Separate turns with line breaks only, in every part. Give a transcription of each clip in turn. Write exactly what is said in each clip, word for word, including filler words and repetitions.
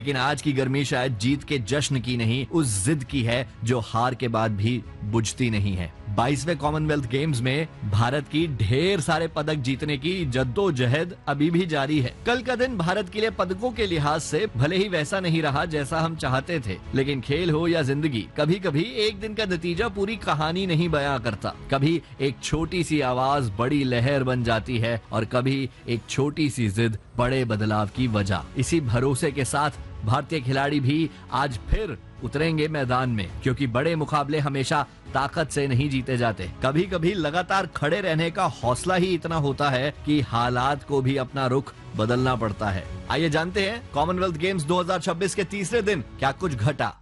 लेकिन आज की गर्मी शायद जीत के जश्न की नहीं, उस जिद की है जो हार के बाद भी बुझती नहीं है। बाईसवें कॉमनवेल्थ गेम्स में भारत की ढेर सारे पदक जीतने की जद्दोजहद अभी भी जारी है। कल का दिन भारत के लिए पदकों के लिहाज से भले ही वैसा नहीं रहा जैसा हम चाहते थे, लेकिन खेल हो या जिंदगी, कभी कभी एक दिन का नतीजा पूरी कहानी नहीं बयां करता। कभी एक छोटी सी आवाज बड़ी लहर बन जाती है और कभी एक छोटी सी जिद बड़े बदलाव की वजह। इसी भरोसे के साथ भारतीय खिलाड़ी भी आज फिर उतरेंगे मैदान में, क्योंकि बड़े मुकाबले हमेशा ताकत से नहीं जीते जाते। कभी कभी लगातार खड़े रहने का हौसला ही इतना होता है कि हालात को भी अपना रुख बदलना पड़ता है। आइए जानते हैं कॉमनवेल्थ गेम्स दो हज़ार छब्बीस के तीसरे दिन क्या कुछ घटा।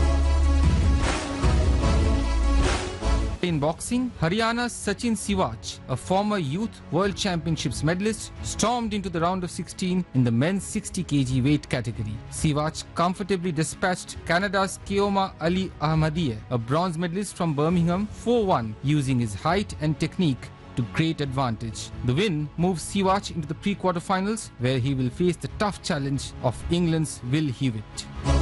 In boxing, Haryana's Sachin Siwaj, a former Youth World Championships medalist, stormed into the round of sixteen in the men's sixty kilograms weight category. Siwaj comfortably dispatched Canada's Keoma Ali Ahmadiyeh, a bronze medalist from Birmingham, four one, using his height and technique to great advantage. The win moves Siwaj into the pre-quarterfinals, where he will face the tough challenge of England's Will Hewitt.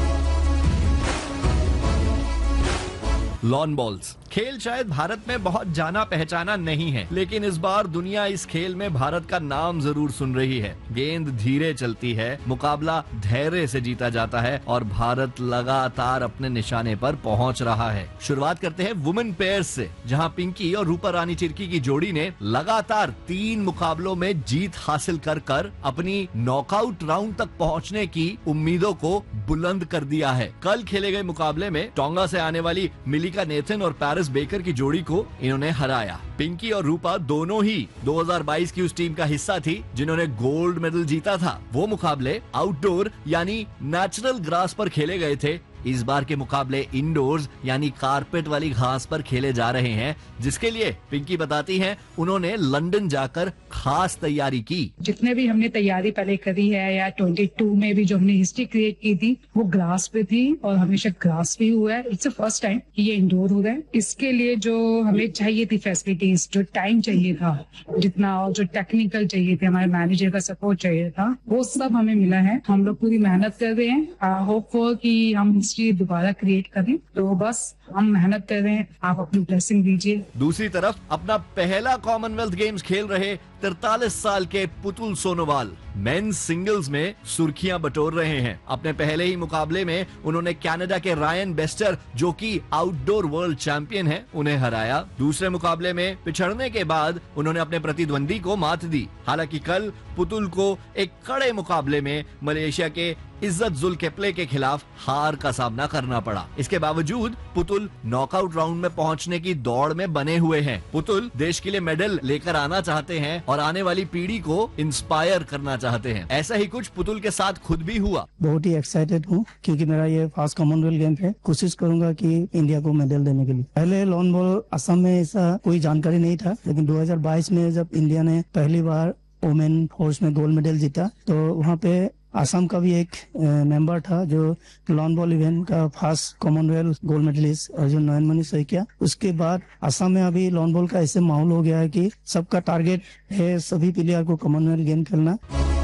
Lawn balls खेल शायद भारत में बहुत जाना पहचाना नहीं है, लेकिन इस बार दुनिया इस खेल में भारत का नाम जरूर सुन रही है। गेंद धीरे चलती है, मुकाबला धैर्य से जीता जाता है और भारत लगातार अपने निशाने पर पहुंच रहा है। शुरुआत करते हैं वुमेन पेयर्स से, जहां पिंकी और रूपा रानी चिरकी की जोड़ी ने लगातार तीन मुकाबलों में जीत हासिल कर कर अपनी नॉकआउट राउंड तक पहुंचने की उम्मीदों को बुलंद कर दिया है। कल खेले गए मुकाबले में टोंगा से आने वाली मिलिका नेथन और पेरिस बेकर की जोड़ी को इन्होंने हराया। पिंकी और रूपा दोनों ही दो हज़ार बाईस की उस टीम का हिस्सा थी जिन्होंने गोल्ड मेडल जीता था। वो मुकाबले आउटडोर यानी नेचुरल ग्रास पर खेले गए थे। इस बार के मुकाबले इंडोर्स यानी कारपेट वाली घास पर खेले जा रहे हैं, जिसके लिए पिंकी बताती हैं उन्होंने लंदन जाकर खास तैयारी की।
जितने भी हमने तैयारी पहले करी है या बाईस में भी जो हमने हिस्ट्री क्रिएट की थी वो ग्रास पे थी और हमेशा ग्रास भी हुआ है। इट्स फर्स्ट टाइम ये इंडोर हो रहा है। इसके लिए जो हमें चाहिए थी फैसिलिटीज, जो टाइम चाहिए था जितना, और जो टेक्निकल चाहिए थे, हमारे मैनेजर का सपोर्ट चाहिए था, वो सब हमें मिला है। हम लोग पूरी मेहनत कर रहे हैं। होप फॉर कि हम दोबारा क्रिएट करें, तो बस हम मेहनत कर रहे हैं। आप अपनी ब्लेसिंग दीजिए।
दूसरी तरफ अपना पहला कॉमनवेल्थ गेम्स खेल रहे तैंतालीस साल के पुतुल सोनोवाल मेंस सिंगल्स में सुर्खियां बटोर रहे हैं। अपने पहले ही मुकाबले में उन्होंने कनाडा के रायन बेस्टर, जो कि आउटडोर वर्ल्ड चैंपियन हैं, उन्हें हराया। दूसरे मुकाबले में पिछड़ने के बाद उन्होंने अपने प्रतिद्वंदी को मात दी। हालांकि कल पुतुल को एक कड़े मुकाबले में मलेशिया के इज्जत जुल केप्ले के खिलाफ हार का सामना करना पड़ा। इसके बावजूद पुतुल नॉकआउट राउंड में पहुंचने की दौड़ में बने हुए हैं। पुतुल देश के लिए मेडल लेकर आना चाहते हैं और आने वाली पीढ़ी को इंस्पायर करना चाहते हैं। ऐसा ही कुछ पुतुल के साथ खुद भी हुआ।
बहुत ही एक्साइटेड हूँ क्योंकि मेरा ये फर्स्ट कॉमनवेल्थ गेम है। कोशिश करूंगा कि इंडिया को मेडल देने के लिए। पहले लॉन बॉल असम में ऐसा कोई जानकारी नहीं था, लेकिन दो हज़ार बाईस में जब इंडिया ने पहली बार वोमेन फोर्स में गोल्ड मेडल जीता, तो वहाँ पे असम का भी एक मेंबर था जो लॉन बॉल इवेंट का first Commonwealth gold medallist Arjun नयनमणि Saikia. उसके बाद असम में अभी लॉन बॉल का ऐसे माहौल हो गया है कि सबका टारगेट है सभी प्लेयर को कॉमनवेल्थ गेम खेलना।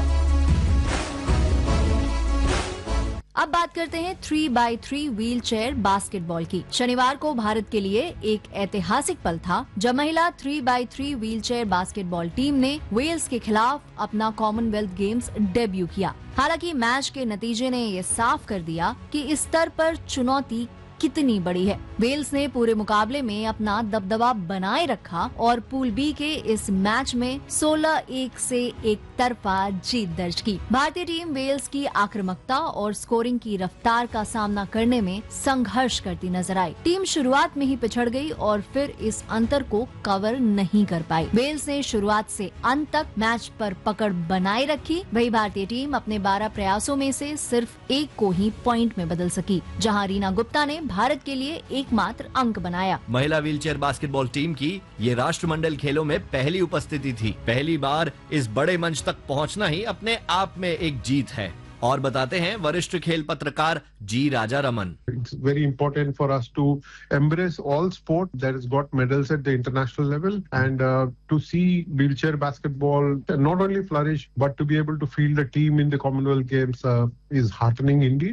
अब बात करते हैं three by three wheel chair basketball की। शनिवार को भारत के लिए एक ऐतिहासिक पल था जब महिला three by three wheel chair basketball team ने वेल्स के खिलाफ अपना कॉमनवेल्थ गेम्स डेब्यू किया। हालांकि मैच के नतीजे ने ये साफ कर दिया कि इस स्तर पर चुनौती कितनी बड़ी है। वेल्स ने पूरे मुकाबले में अपना दबदबा बनाए रखा और पूल बी के इस मैच में सोलह एक से एक तरफा जीत दर्ज की। भारतीय टीम वेल्स की आक्रामकता और स्कोरिंग की रफ्तार का सामना करने में संघर्ष करती नजर आई। टीम शुरुआत में ही पिछड़ गई और फिर इस अंतर को कवर नहीं कर पाई। वेल्स ने शुरुआत से अंत तक मैच पर पकड़ बनाए रखी। वही भारतीय टीम अपने बारह प्रयासों में से सिर्फ एक को ही पॉइंट में बदल सकी, जहां रीना गुप्ता ने भारत के लिए एकमात्र अंक बनाया।
महिला व्हीलचेयर बास्केटबॉल टीम की ये राष्ट्रमंडल खेलों में पहली उपस्थिति थी। पहली बार इस बड़े मंच तक पहुंचना ही अपने आप में एक जीत है। और बताते हैं वरिष्ठ खेल पत्रकार जी राजा Raman.
It's very important for us to embrace all sport that has got medals at the international level and uh, to see wheelchair basketball not only flourish but to be able to field a team in the Commonwealth Games uh, is heartening indeed.